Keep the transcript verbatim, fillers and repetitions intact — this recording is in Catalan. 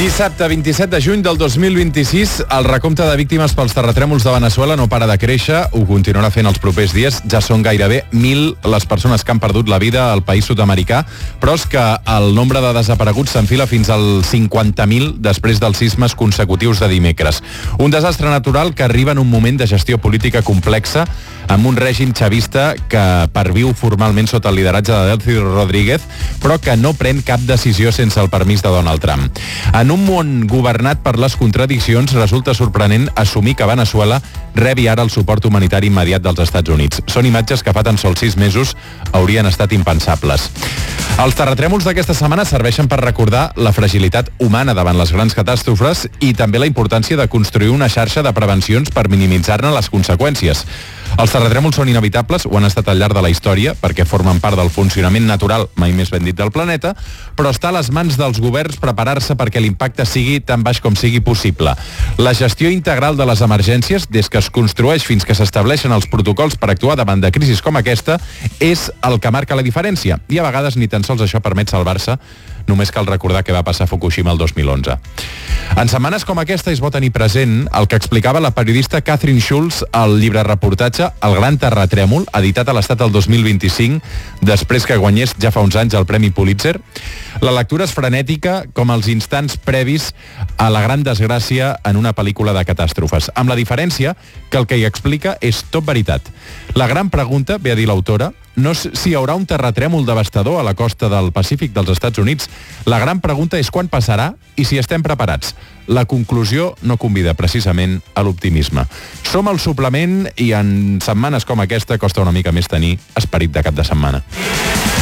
Dissabte vint-i-set de juny del dos mil vint-i-sis, el recompte de víctimes pels terratrèmols de Veneçuela no para de créixer, ho continuarà fent els propers dies. Ja són gairebé mil les persones que han perdut la vida al país sud-americà, però és que el nombre de desapareguts s'enfila fins al cinquanta mil després dels sismes consecutius de dimecres. Un desastre natural que arriba en un moment de gestió política complexa, amb un règim xavista que perviu formalment sota el lideratge de Delcy Rodríguez, però que no pren cap decisió sense el permís de Donald Trump. En un món governat per les contradiccions, resulta sorprenent assumir que Veneçuela rebi ara el suport humanitari immediat dels Estats Units. Són imatges que fa tan sols sis mesos haurien estat impensables. Els terratrèmols d'aquesta setmana serveixen per recordar la fragilitat humana davant les grans catàstrofes i també la importància de construir una xarxa de prevencions per minimitzar-ne les conseqüències. Els terratrèmols són inevitables, ho han estat al llarg de la història, perquè formen part del funcionament natural, mai més ben dit, del planeta, però està a les mans dels governs preparar-se perquè l'impacte sigui tan baix com sigui possible. La gestió integral de les emergències, des que es construeix fins que s'estableixen els protocols per actuar davant de crisis com aquesta, és el que marca la diferència. I a vegades ni tan sols això permet salvar-se, només cal recordar què va passar a Fukushima el dos mil onze. En setmanes com aquesta és bo tenir present el que explicava la periodista Catherine Schulz al llibre reportatge El gran terratrèmol, editat a l'Estat el dos mil vint-i-cinc, després que guanyés ja fa uns anys el Premi Pulitzer. La lectura és frenètica com els instants previs a la gran desgràcia en una pel·lícula de catàstrofes, amb la diferència que el que hi explica és tot veritat. La gran pregunta, ve a dir l'autora, no és si hi haurà un terratrèmol devastador a la costa del Pacífic dels Estats Units. La gran pregunta és quan passarà i si estem preparats. La conclusió no convida precisament a l'optimisme. Som al suplement i en setmanes com aquesta costa una mica més tenir esperit de cap de setmana.